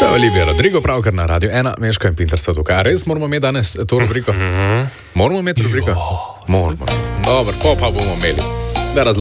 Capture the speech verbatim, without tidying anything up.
Olivia Rodrigo, pravkar na Radio ena, Meško in Pinter so tukaj. Res moramo imeti danes to rubriko? Moramo imeti rubriko? Moramo imeti. Dobro, pa, pa bomo imeli. Da